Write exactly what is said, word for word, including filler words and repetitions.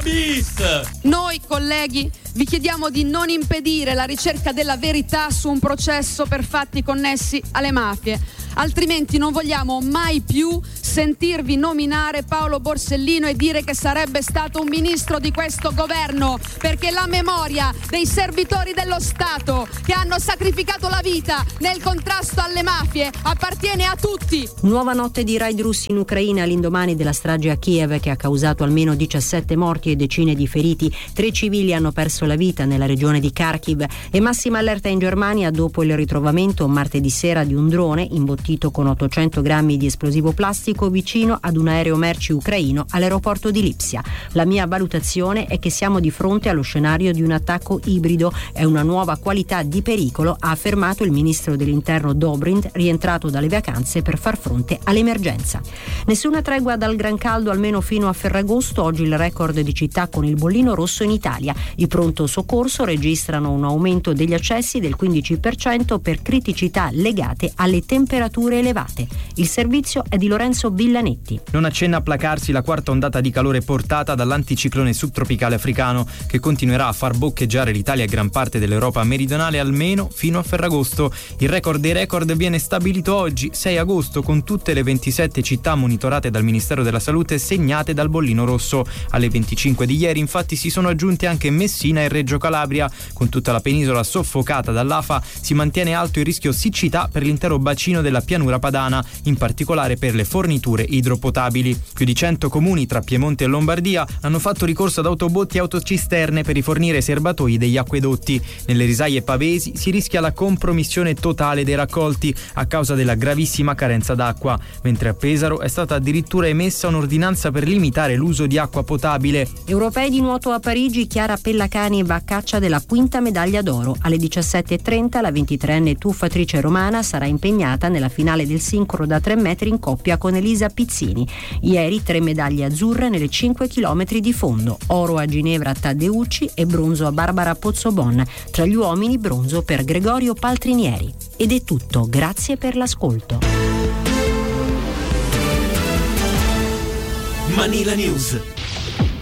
bis! Noi, colleghi, vi chiediamo di non impedire la ricerca della verità su un processo per fatti connessi alle mafie. Altrimenti non vogliamo mai più sentirvi nominare Paolo Borsellino e dire che sarebbe stato un ministro di questo governo, perché la memoria dei servitori dello Stato che hanno sacrificato la vita nel contrasto alle mafie appartiene a tutti. Nuova notte di raid russi in Ucraina all'indomani della strage a Kiev che ha causato almeno diciassette morti e decine di feriti. Tre civili hanno perso la vita nella regione di Kharkiv e massima allerta in Germania dopo il ritrovamento martedì sera di un drone imbottito con ottocento grammi di esplosivo plastico vicino ad un aereo merci ucraino all'aeroporto di Lipsia. La mia valutazione è che siamo di fronte allo scenario di un attacco ibrido e una nuova qualità di pericolo, ha affermato il ministro dell'interno Dobrindt, rientrato dalle vacanze per far fronte all'emergenza. Nessuna tregua dal gran caldo almeno fino a Ferragosto, oggi il record di città con il bollino rosso in Italia. I pronto soccorso registrano un aumento degli accessi del quindici per cento per criticità legate alle temperature elevate. Il servizio è di Lorenzo Villanetti. Non accenna a placarsi la quarta ondata di calore portata dall'anticiclone subtropicale africano, che continuerà a far boccheggiare l'Italia e gran parte dell'Europa meridionale almeno fino a Ferragosto. Il record dei record viene stabilito oggi, sei agosto, con tutte le ventisette città monitorate dal Ministero della Salute segnate dal bollino rosso. Alle venticinque di ieri infatti si sono aggiunte anche Messina e Reggio Calabria. Con tutta la penisola soffocata dall'A F A si mantiene alto il rischio siccità per l'intero bacino della pianura padana, in particolare per le forniture idropotabili. Più di cento comuni tra Piemonte e Lombardia hanno fatto ricorso ad autobotti e autocisterne per rifornire i serbatoi degli acquedotti. Nelle risaie pavesi si rischia la compromissione totale dei raccolti a causa della gravissima carenza d'acqua, mentre a Pesaro è stata addirittura emessa un'ordinanza per limitare l'uso di acqua potabile. Europei di nuoto a Parigi, Chiara Pellacani va a caccia della quinta medaglia d'oro. Alle diciassette e trenta la ventitreenne tuffatrice romana sarà impegnata nella finale del sincro da tre metri in coppia con Elisa Pizzini. Ieri tre medaglie azzurre nelle cinque chilometri di fondo, oro a Ginevra a Taddeucci e bronzo a Barbara Pozzobon. Tra gli uomini bronzo per Gregorio Paltrinieri. Ed è tutto, grazie per l'ascolto. Manila News.